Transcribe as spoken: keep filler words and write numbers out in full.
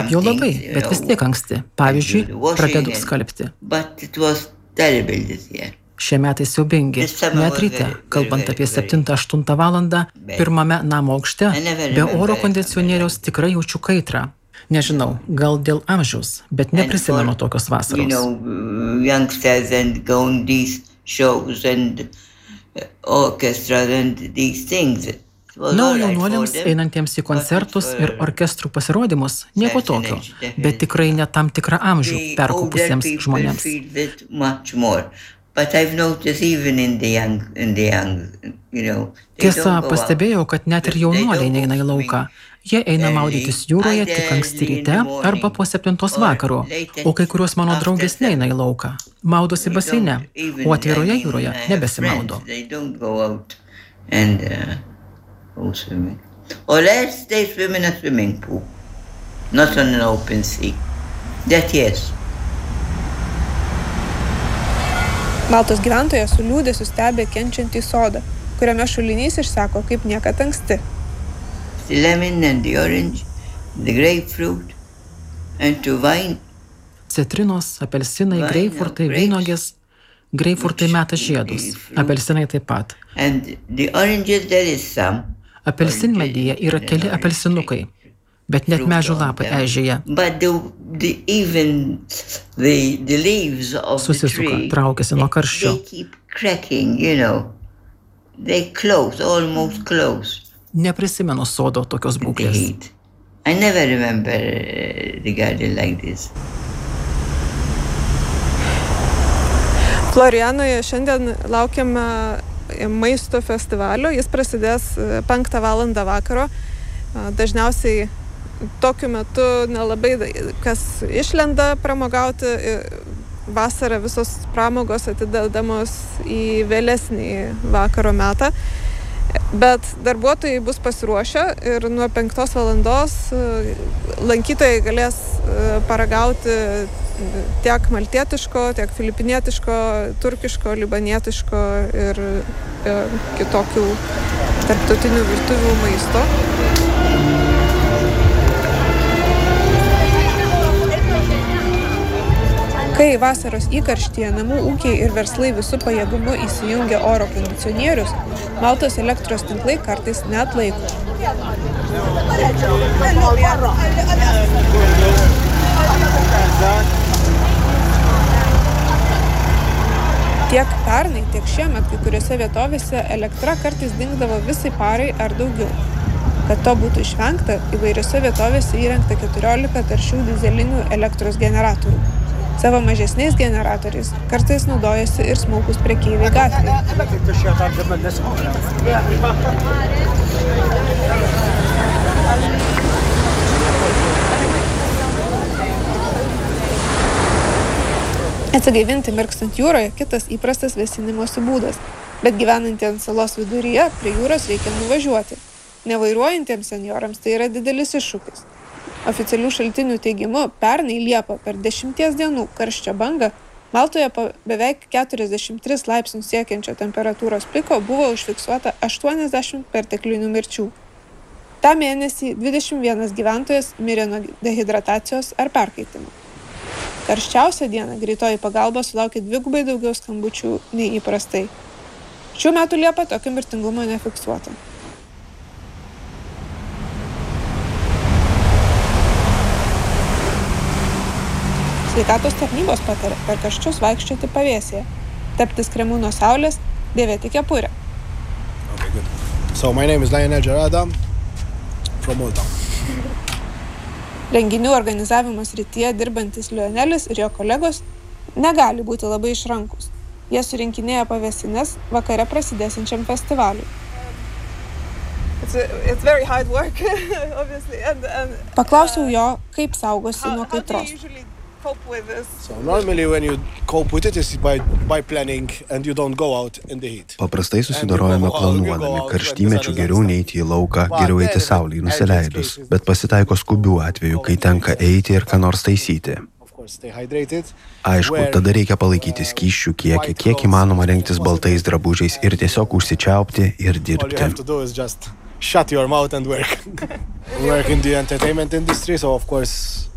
Jau labai, bet vis tiek anksti. Pavyzdžiui, pradedu skalbti. Šie metai siaubingi. Net ryte, kalbant apie septintą aštuntą valandą, pirmame namo aukšte, be oro kondicionieriaus tikrai jaučiu kaitrą. Nežinau, gal dėl amžiaus, bet neprisimenu tokios vasaros. Na, o jaunuoliams einantiems į koncertus ir orkestrų pasirodymus nieko tokio, bet tikrai ne tam tikrą amžių perkopusiems žmonėms. Tiesa, pastebėjau, kad net ir jaunuoliai neina į lauką. Jie eina maudytis jūroje tik anksti ryte arba po septintos vakaro, o kai kurios mano draugės neina į lauką. Maudosi baseine, o atviroje jūroje nebesimaudo. Or else they swim in a swimming pool, not on an open sea. That yes. Maltos gyventojas su liūdesiu stebė kenčiantį sodą, kuriame šulinys išseko kaip niekad anksti. The lemon and the orange, the grapefruit and to wine. Citrinos, apelsinai, greipfrutai, vynuogės. Greipfrutai meta žiedus, apelsinai taip pat. And the oranges there is some. Apelsinmedyje yra keli apelsinukai, bet net medžių lapai eižėja. Susisuka, traukiasi nuo karščio. Neprisimenu sodo tokios būklės. Florianoje šiandien laukiame maisto festivalio. Jis prasidės penktą valandą vakaro. Dažniausiai tokiu metu nelabai kas išlenda pramogauti. Vasarą visos pramogos atidedamos į vėlesnį vakaro metą. Bet darbuotojai bus pasiruošę ir nuo penktos valandos lankytojai galės paragauti tiek maltietiško, tiek filipinietiško, turkiško, libanietiško ir e, kitokių tarptautinių virtuvių maisto. Kai vasaros įkarštyje namų ūkiai ir verslai visų pajėgumu įsijungia oro kondicionierius, Maltos elektros tinklai kartais neatlaiko. Tiek pernai, tiek šiemet kai kuriuose vietovėse elektra kartais dingdavo visai parai ar daugiau. Kad to būtų išvengta, įvairiose vietovėse įrengta keturiolika taršių dyzelinių elektros generatorių. Savo mažesniais generatoriais kartais naudojasi ir smulkūs prekeiviai gatvėje. Atsigaivinti mirkstant jūroje kitas įprastas vėsinimosi būdas, bet gyvenantiems salos viduryje prie jūros reikia nuvažiuoti. Nevairuojantiems senjorams tai yra didelis iššūkis. Oficialių šaltinių teigimu, pernai Liepą per dešimties dienų karščio bangą Maltoje po beveik keturiasdešimt tris laipsnius siekiančio temperatūros piko buvo užfiksuota aštuoniasdešimt perteklinių mirčių. Ta mėnesį dvidešimt vienas gyventojas mirė nuo dehidratacijos ar perkaitimo. Karščiausią dieną greitoji pagalba sulaukė dvigubai daugiau skambučių nei įprastai. Šių metų Liepą tokio mirtingumo nefiksuota. Sveikatos tarnybos pataria per karščius vaikščioti pavėsyje, teptis kremu nuo saulės, dėvėti kepurę. Okay, good. So my name is Lionel Gerada from Malta. Renginių organizavimo srityje dirbantis Lionelis ir jo kolegos negali būti labai išrankus. Jie surinkinėja pavėsines vakare prasidėsiančiam festivaliui. It's, it's very hard work, obviously. And, and, Paklausiau jo, kaip saugosi nuo kaitros. So normally when you cope with it is by, by planning and you don't go out in the heat. Paprastai susidorojame planuodami, karštymečių geriau neiti į lauką, geriau eiti saulei nusileidus, bet pasitaiko skubių atvejų, kai tenka eiti ir ką nors taisyti. Aišku, tada reikia palaikyti skysčių kiekį, kiek įmanoma rengtis baltais drabužiais ir tiesiog užsičiaupti ir dirbti. Shut your mouth and work. Work in the entertainment industry, so of course